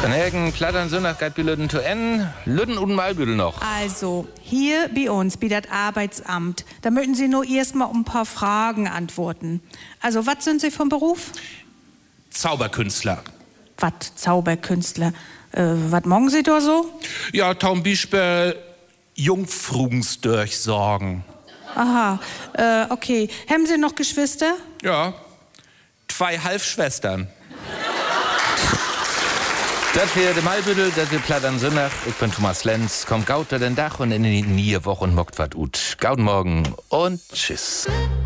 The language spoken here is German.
Dann Hergen, Plattern, Sonntag, geht bei Lüden zu N, Lüden und Malbüdel noch. Also, hier bei uns, bei das Arbeitsamt, da möchten Sie nur erstmal ein paar Fragen antworten. Also, was sind Sie vom Beruf? Zauberkünstler. Was, Zauberkünstler? Was machen Sie da so? Ja, zum Beispiel Jungfruensdurchsorgen. Aha, okay. Haben Sie noch Geschwister? Ja, 2 Halbschwestern. Das wäre der Malbüdel, das ist Plattern Sonntag. Ich bin Thomas Lenz. Kommt gaut den Dach und in die Woche und mockt wat ut. Gauten Morgen und tschüss.